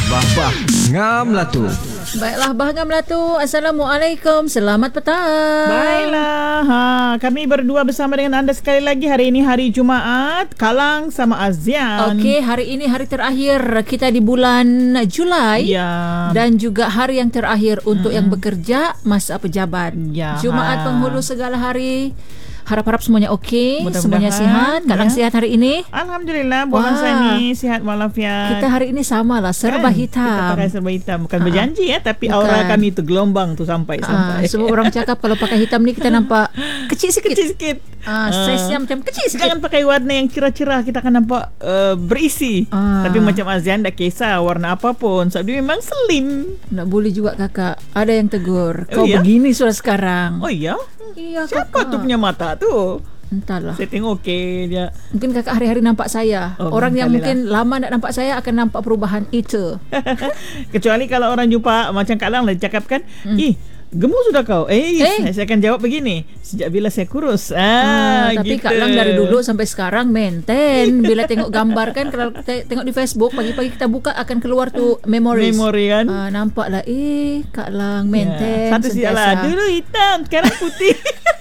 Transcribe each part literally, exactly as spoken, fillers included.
Bah-bah ngam lah tu. Baiklah, Bahagam Melatu. Assalamualaikum. Selamat petang. Baiklah, ha, kami berdua bersama dengan anda sekali lagi. Hari ini hari Jumaat, Kalang sama Azian. Okey, hari ini hari terakhir kita di bulan Julai. Ya. Dan juga hari yang terakhir untuk hmm. yang bekerja masa pejabat. Ya. Jumaat penghulu segala hari. Harap-harap semuanya okey, Mudah-mudahan, semuanya sihat. Kadang ya. sihat hari ini. Alhamdulillah, bukan Sani sihat walafiat. Kita hari ini samalah serba kan? hitam. Kita pakai serba hitam, bukan Ha. berjanji ya, tapi Bukan. aura kami itu gelombang tu sampai Ah, sampai. semua orang cakap kalau pakai hitam ni kita nampak kecil sikit. Kecil sikit. Ah, size-nya macam kecil sikit. Jangan pakai warna yang cerah-cerah, kita akan nampak uh, berisi. Ah. Tapi macam Azian tak kisah warna apapun, sebab dia memang slim. Nak bully juga kakak. Ada yang tegur. Kau Oh, ya? begini sudah sekarang. Oh iya? Iya Siapa kakak. tu punya mata tu? Entahlah. Saya tengok okey dia. Mungkin kakak hari-hari nampak saya. Oh, Orang yang kali mungkin lama tak nampak saya akan nampak perubahan itu. Kecuali kalau orang jumpa macam Kak Lang lah cakap kan, Hmm. "Ih, gemuk sudah kau." Eh, Eh. saya akan jawab begini, "Sejak bila saya kurus?" Ah, Ah, tapi gitu. Kak Lang dari dulu sampai sekarang maintain. Bila tengok gambar kan, kalau kita tengok di Facebook, pagi-pagi kita buka akan keluar tu memories. Memory kan. Ah, nampaklah eh Kak Lang Ya. maintain Satu siap lah, sentiasa. dulu hitam, sekarang putih.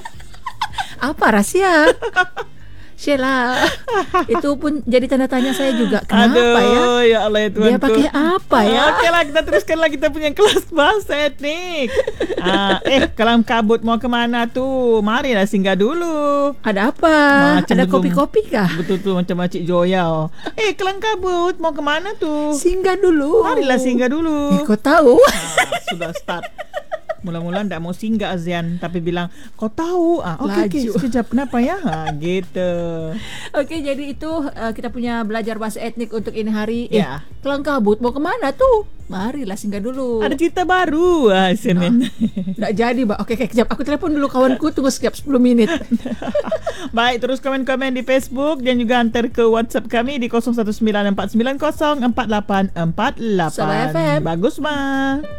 Apa rahsia? Sheila, itu pun jadi tanda tanya saya juga. Kenapa Aduh, ya? ya Allah ya Tuhan. Dia pakai apa ya? Okeylah, kita teruskanlah kita punya kelas bahasa etnik. ah, eh, Kalam kabut mau ke mana tu? Marilah singgah dulu. Ada apa? Macam Ada belum- kopi-kopi kah? Betul tu macam Makcik Joya. Eh, Kalam kabut mau ke mana tu? Singgah dulu. Marilah singgah dulu. Eh, kau tahu? Ah, sudah start. Mula-mula tak mau singgah Azian, tapi bilang kau tahu. Ah, okey okey, Laju. sekejap kenapa ya? Ha, gitu. Okey, jadi itu uh, kita punya belajar bahasa etnik untuk ini hari. Ya. Eh, Kelang kabut mau kemana tuh? Marilah singgah dulu. Ada cerita baru. Ah, Senin. Tak jadi, Mbak. Okey, okey, kejap. Aku telefon dulu kawanku. Tunggu sekejap sepuluh minit. Baik, terus komen-komen di Facebook dan juga hantar ke WhatsApp kami di kosong satu sembilan empat sembilan kosong empat lapan empat lapan. Salah F M. Bagus, Ma.